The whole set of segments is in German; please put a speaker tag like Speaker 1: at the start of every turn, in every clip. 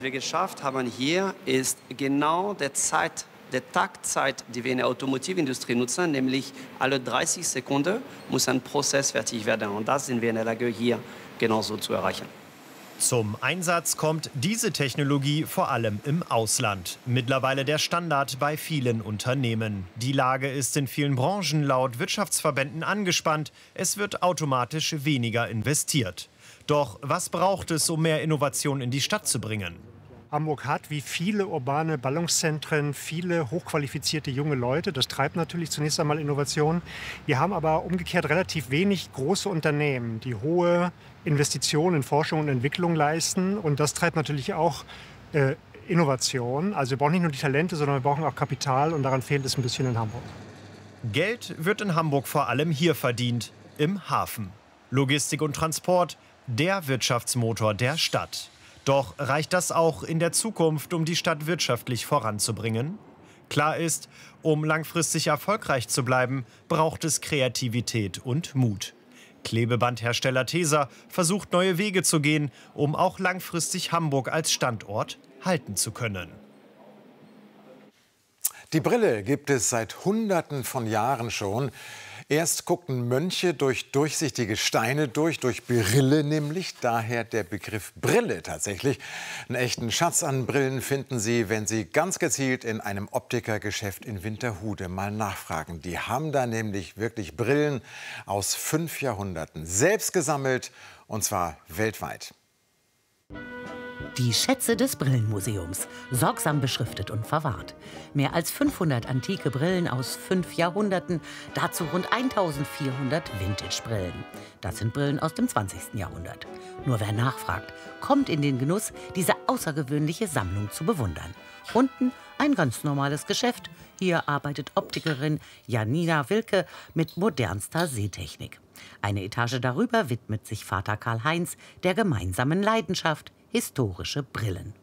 Speaker 1: Was wir geschafft haben hier ist genau der Taktzeit, die wir in der Automobilindustrie nutzen, nämlich alle 30 Sekunden muss ein Prozess fertig werden. Und das sind wir in der Lage, hier genauso zu erreichen.
Speaker 2: Zum Einsatz kommt diese Technologie vor allem im Ausland. Mittlerweile der Standard bei vielen Unternehmen. Die Lage ist in vielen Branchen laut Wirtschaftsverbänden angespannt. Es wird automatisch weniger investiert. Doch was braucht es, um mehr Innovation in die Stadt zu bringen?
Speaker 3: Hamburg hat, wie viele urbane Ballungszentren, viele hochqualifizierte junge Leute. Das treibt natürlich zunächst einmal Innovation. Wir haben aber umgekehrt relativ wenig große Unternehmen, die hohe Investitionen in Forschung und Entwicklung leisten. Und das treibt natürlich auch Innovation. Also wir brauchen nicht nur die Talente, sondern wir brauchen auch Kapital. Und daran fehlt es ein bisschen in Hamburg.
Speaker 2: Geld wird in Hamburg vor allem hier verdient, im Hafen. Logistik und Transport, der Wirtschaftsmotor der Stadt. Doch reicht das auch in der Zukunft, um die Stadt wirtschaftlich voranzubringen? Klar ist, um langfristig erfolgreich zu bleiben, braucht es Kreativität und Mut. Klebebandhersteller Tesa versucht neue Wege zu gehen, um auch langfristig Hamburg als Standort halten zu können.
Speaker 4: Die Brille gibt es seit Hunderten von Jahren schon. Erst guckten Mönche durch durchsichtige Steine durch Brille nämlich. Daher der Begriff Brille tatsächlich. Einen echten Schatz an Brillen finden Sie, wenn Sie ganz gezielt in einem Optikergeschäft in Winterhude mal nachfragen. Die haben da nämlich wirklich Brillen aus 5 Jahrhunderten selbst gesammelt, und zwar weltweit.
Speaker 5: Die Schätze des Brillenmuseums, sorgsam beschriftet und verwahrt. Mehr als 500 antike Brillen aus 5 Jahrhunderten, dazu rund 1400 Vintage-Brillen. Das sind Brillen aus dem 20. Jahrhundert. Nur wer nachfragt, kommt in den Genuss, diese außergewöhnliche Sammlung zu bewundern. Unten ein ganz normales Geschäft. Hier arbeitet Optikerin Janina Wilke mit modernster Sehtechnik. Eine Etage darüber widmet sich Vater Karl-Heinz der gemeinsamen Leidenschaft, historische Brillen.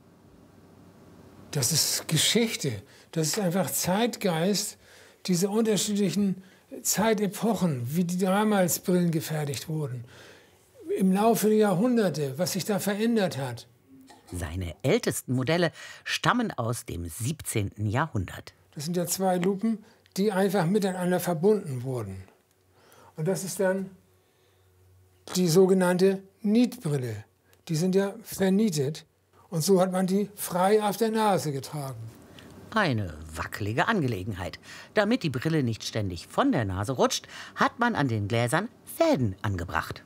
Speaker 6: Das ist Geschichte, das ist einfach Zeitgeist, diese unterschiedlichen Zeitepochen, wie die damals Brillen gefertigt wurden, im Laufe der Jahrhunderte, was sich da verändert hat.
Speaker 5: Seine ältesten Modelle stammen aus dem 17. Jahrhundert.
Speaker 6: Das sind ja 2 Lupen, die einfach miteinander verbunden wurden. Und das ist dann die sogenannte Nietbrille. Die sind ja vernietet und so hat man die frei auf der Nase getragen.
Speaker 5: Eine wackelige Angelegenheit. Damit die Brille nicht ständig von der Nase rutscht, hat man an den Gläsern Fäden angebracht.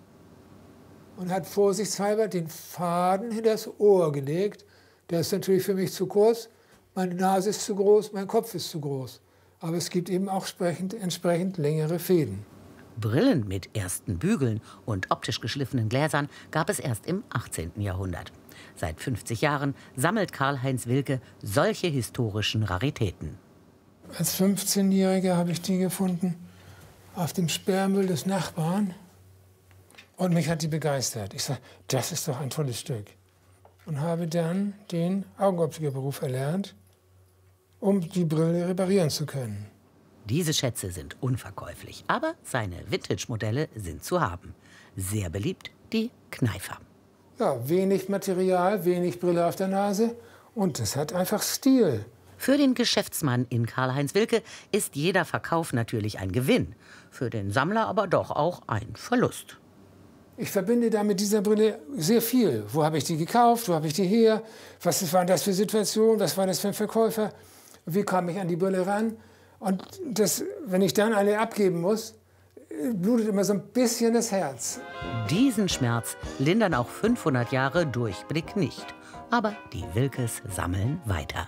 Speaker 6: Und hat vorsichtshalber den Faden hinter das Ohr gelegt. Der ist natürlich für mich zu kurz. Meine Nase ist zu groß, mein Kopf ist zu groß. Aber es gibt eben auch entsprechend längere Fäden.
Speaker 5: Brillen mit ersten Bügeln und optisch geschliffenen Gläsern gab es erst im 18. Jahrhundert. Seit 50 Jahren sammelt Karl-Heinz Wilke solche historischen Raritäten.
Speaker 6: Als 15-Jähriger habe ich die gefunden auf dem Sperrmüll des Nachbarn. Und mich hat die begeistert. Ich sage, das ist doch ein tolles Stück. Und habe dann den Augenoptikerberuf erlernt, um die Brille reparieren zu können.
Speaker 5: Diese Schätze sind unverkäuflich, aber seine Vintage-Modelle sind zu haben. Sehr beliebt die Kneifer.
Speaker 6: Ja, wenig Material, wenig Brille auf der Nase und das hat einfach Stil.
Speaker 5: Für den Geschäftsmann in Karl-Heinz Wilke ist jeder Verkauf natürlich ein Gewinn. Für den Sammler aber doch auch ein Verlust.
Speaker 6: Ich verbinde da mit dieser Brille sehr viel. Wo habe ich die gekauft? Wo habe ich die her? Was waren das für Situationen? Was war das für ein Verkäufer? Wie kam ich an die Brille ran? Und das, wenn ich dann eine abgeben muss, blutet immer so ein bisschen das Herz.
Speaker 5: Diesen Schmerz lindern auch 500 Jahre Durchblick nicht. Aber die Wilkes sammeln weiter.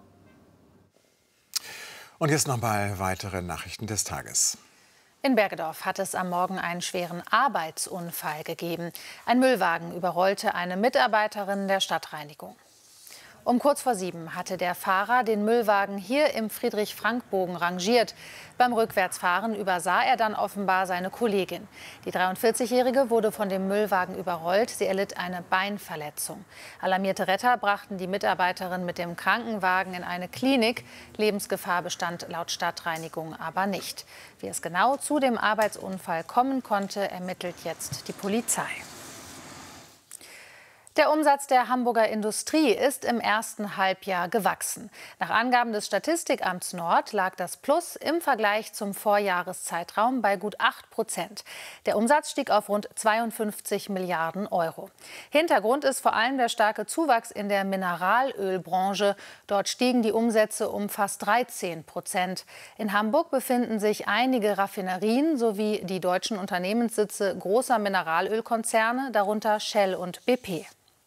Speaker 4: Und jetzt noch mal weitere Nachrichten des Tages.
Speaker 7: In Bergedorf hat es am Morgen einen schweren Arbeitsunfall gegeben. Ein Müllwagen überrollte eine Mitarbeiterin der Stadtreinigung. Um kurz vor 7 hatte der Fahrer den Müllwagen hier im Friedrich-Frank-Bogen rangiert. Beim Rückwärtsfahren übersah er dann offenbar seine Kollegin. Die 43-Jährige wurde von dem Müllwagen überrollt. Sie erlitt eine Beinverletzung. Alarmierte Retter brachten die Mitarbeiterin mit dem Krankenwagen in eine Klinik. Lebensgefahr bestand laut Stadtreinigung aber nicht. Wie es genau zu dem Arbeitsunfall kommen konnte, ermittelt jetzt die Polizei. Der Umsatz der Hamburger Industrie ist im ersten Halbjahr gewachsen. Nach Angaben des Statistikamts Nord lag das Plus im Vergleich zum Vorjahreszeitraum bei gut 8%. Der Umsatz stieg auf rund 52 Milliarden Euro. Hintergrund ist vor allem der starke Zuwachs in der Mineralölbranche. Dort stiegen die Umsätze um fast 13%. In Hamburg befinden sich einige Raffinerien sowie die deutschen Unternehmenssitze großer Mineralölkonzerne, darunter Shell und BP.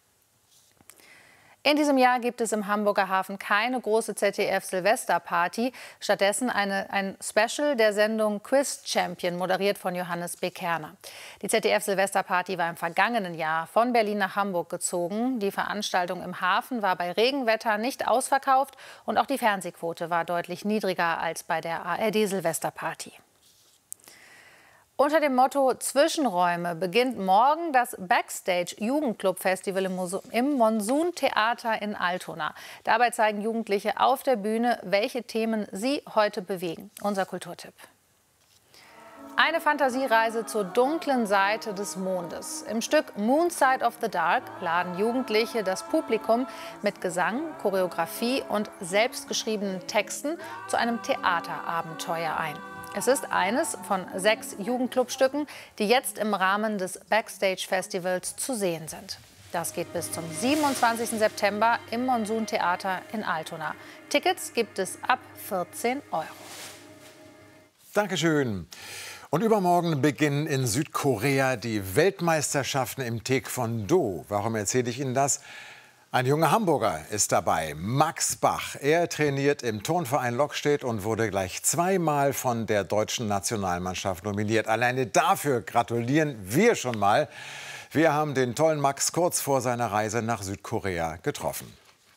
Speaker 7: In diesem Jahr gibt es im Hamburger Hafen keine große ZDF-Silvesterparty, stattdessen ein Special der Sendung Quiz Champion, moderiert von Johannes B. Kerner. Die ZDF-Silvesterparty war im vergangenen Jahr von Berlin nach Hamburg gezogen. Die Veranstaltung im Hafen war bei Regenwetter nicht ausverkauft und auch die Fernsehquote war deutlich niedriger als bei der ARD-Silvesterparty. Unter dem Motto Zwischenräume beginnt morgen das Backstage Jugendclub Festival im Monsun-Theater in Altona. Dabei zeigen Jugendliche auf der Bühne, welche Themen sie heute bewegen. Unser Kulturtipp. Eine Fantasiereise zur dunklen Seite des Mondes. Im Stück Moonside of the Dark laden Jugendliche das Publikum mit Gesang, Choreografie und selbstgeschriebenen Texten zu einem Theaterabenteuer ein. Es ist eines von 6 Jugendclubstücken, die jetzt im Rahmen des Backstage-Festivals zu sehen sind. Das geht bis zum 27. September im Monsun-Theater in Altona. Tickets gibt es ab 14 €.
Speaker 4: Dankeschön. Und übermorgen beginnen in Südkorea die Weltmeisterschaften im Taekwondo. Warum erzähle ich Ihnen das? Ein junger Hamburger ist dabei, Max Bach. Er trainiert im Turnverein Lockstedt und wurde gleich 2-mal von der deutschen Nationalmannschaft nominiert. Alleine dafür gratulieren wir schon mal. Wir haben den tollen Max kurz vor seiner Reise nach Südkorea getroffen.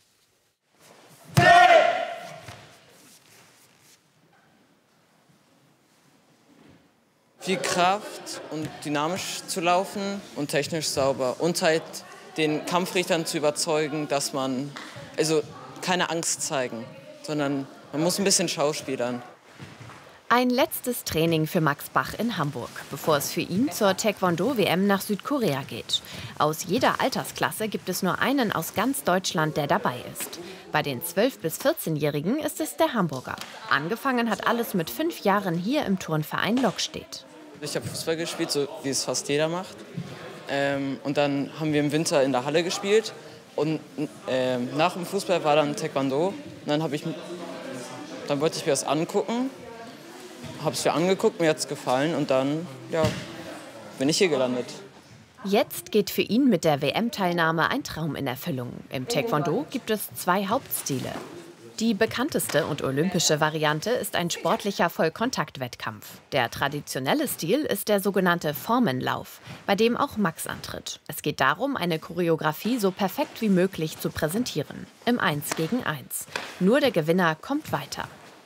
Speaker 8: Viel Kraft und dynamisch zu laufen und technisch sauber und halt den Kampfrichtern zu überzeugen, dass man keine Angst zeigen, sondern man muss ein bisschen schauspielern.
Speaker 9: Ein letztes Training für Max Bach in Hamburg, bevor es für ihn zur Taekwondo-WM nach Südkorea geht. Aus jeder Altersklasse gibt es nur einen aus ganz Deutschland, der dabei ist. Bei den 12- bis 14-Jährigen ist es der Hamburger. Angefangen hat alles mit 5 Jahren hier im Turnverein Lockstedt.
Speaker 8: Ich habe Fußball gespielt, so wie es fast jeder macht. Und dann haben wir im Winter in der Halle gespielt. Und nach dem Fußball war dann Taekwondo. Und dann wollte ich mir das angucken. Habe es mir angeguckt, mir hat es gefallen. Und dann bin ich hier gelandet.
Speaker 9: Jetzt geht für ihn mit der WM-Teilnahme ein Traum in Erfüllung. Im Taekwondo gibt es 2 Hauptstile. Die bekannteste und olympische Variante ist ein sportlicher Vollkontaktwettkampf. Der traditionelle Stil ist der sogenannte Formenlauf, bei dem auch Max antritt. Es geht darum, eine Choreografie so perfekt wie möglich zu präsentieren. Im 1 gegen 1. Nur der Gewinner kommt weiter.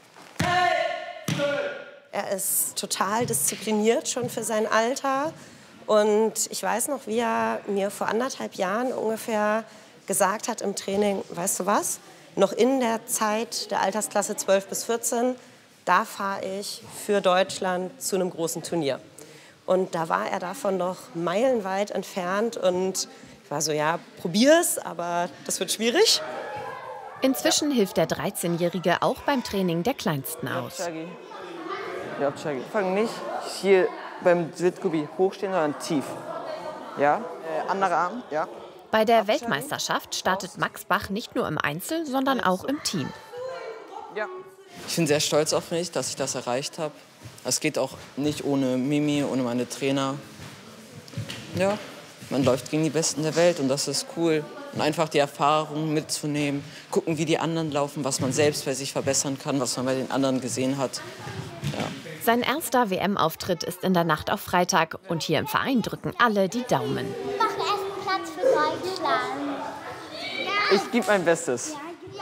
Speaker 10: Er ist total diszipliniert schon für sein Alter. Und ich weiß noch, wie er mir vor 1,5 Jahren ungefähr gesagt hat im Training, weißt du was? Noch in der Zeit der Altersklasse 12 bis 14, da fahre ich für Deutschland zu einem großen Turnier. Und da war er davon noch meilenweit entfernt. Und ich war so, ja, probier's, aber das wird schwierig.
Speaker 9: Inzwischen hilft der 13-Jährige auch beim Training der Kleinsten aus.
Speaker 8: Ja, fang nicht hier beim Sitkubi hochstehen, sondern tief. Ja, anderer Arm, ja.
Speaker 9: Bei der Weltmeisterschaft startet Max Bach nicht nur im Einzel, sondern auch im Team.
Speaker 8: Ja. Ich bin sehr stolz auf mich, dass ich das erreicht habe. Es geht auch nicht ohne Mimi, ohne meine Trainer. Ja, man läuft gegen die Besten der Welt und das ist cool. Und einfach die Erfahrung mitzunehmen, gucken, wie die anderen laufen, was man selbst bei sich verbessern kann, was man bei den anderen gesehen hat. Ja.
Speaker 9: Sein erster WM-Auftritt ist in der Nacht auf Freitag und hier im Verein drücken alle die Daumen.
Speaker 11: Platz für Deutschland.
Speaker 8: Ich gebe mein Bestes.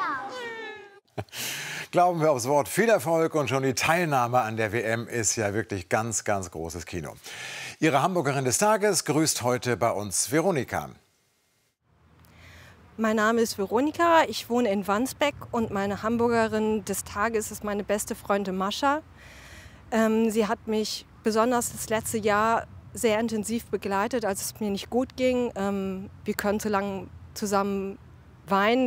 Speaker 4: Glauben wir aufs Wort. Viel Erfolg und schon die Teilnahme an der WM ist ja wirklich ganz, ganz großes Kino. Ihre Hamburgerin des Tages grüßt heute bei uns Veronika.
Speaker 12: Mein Name ist Veronika, ich wohne in Wandsbek und meine Hamburgerin des Tages ist meine beste Freundin Mascha. Sie hat mich besonders das letzte Jahr sehr intensiv begleitet, als es mir nicht gut ging. Wir können so lange zusammen weinen.